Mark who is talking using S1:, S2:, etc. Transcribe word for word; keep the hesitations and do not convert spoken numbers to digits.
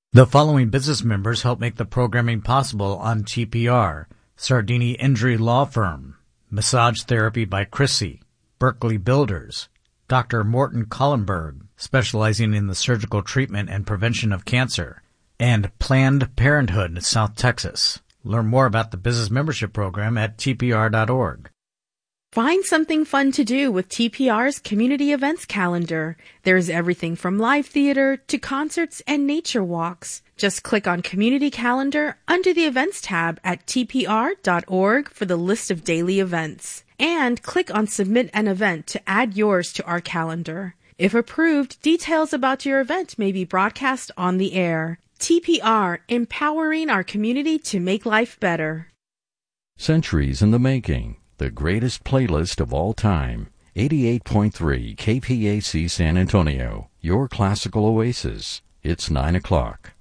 S1: The following business members help make the programming possible on T P R: Sardini Injury Law Firm, Massage Therapy by Chrissy, Berkeley Builders, Doctor Morton Collenberg, specializing in the surgical treatment and prevention of cancer, and Planned Parenthood, South Texas. Learn more about the business membership program at T P R dot org.
S2: Find something fun to do with T P R's community events calendar. There's everything from live theater to concerts and nature walks. Just click on Community Calendar under the Events tab at T P R dot org for the list of daily events. And click on Submit an Event to add yours to our calendar. If approved, details about your event may be broadcast on the air. T P R, empowering our community to make life better.
S3: Centuries in the Making. The greatest playlist of all time. eighty-eight point three K P A C San Antonio, your classical oasis. It's nine o'clock.